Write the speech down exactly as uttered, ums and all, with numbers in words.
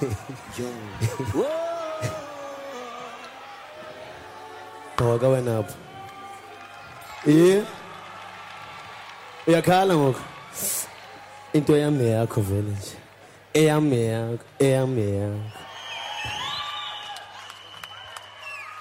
Yo. Ngoka wena apho. Eh. Uyakhala ngoku. Into yami yakho vele nje. Eyami yakho, eyami yakho.